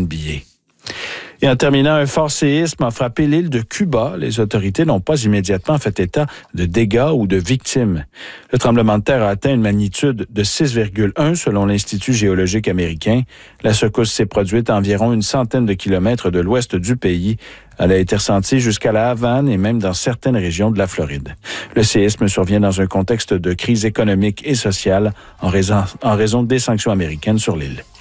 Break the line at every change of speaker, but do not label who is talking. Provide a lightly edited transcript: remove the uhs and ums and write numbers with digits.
NBA. Et en terminant, un fort séisme a frappé l'île de Cuba. Les autorités n'ont pas immédiatement fait état de dégâts ou de victimes. Le tremblement de terre a atteint une magnitude de 6,1 selon l'Institut géologique américain. La secousse s'est produite à environ une centaine de kilomètres de l'ouest du pays. Elle a été ressentie jusqu'à la Havane et même dans certaines régions de la Floride. Le séisme survient dans un contexte de crise économique et sociale en raison des sanctions américaines sur l'île.